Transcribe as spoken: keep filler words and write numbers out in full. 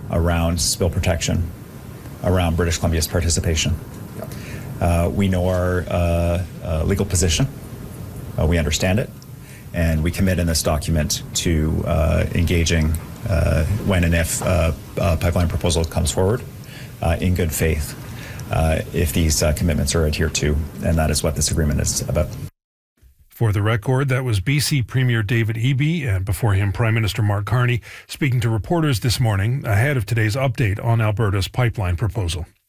around spill protection, around British Columbia's participation. Uh, we know our uh, uh, legal position. Uh, we understand it. And we commit in this document to uh, engaging uh, when and if uh, a pipeline proposal comes forward uh, in good faith uh, if these uh, commitments are adhered to. And that is what this agreement is about. For the record, that was B C Premier David Eby and before him Prime Minister Mark Carney speaking to reporters this morning ahead of today's update on Alberta's pipeline proposal.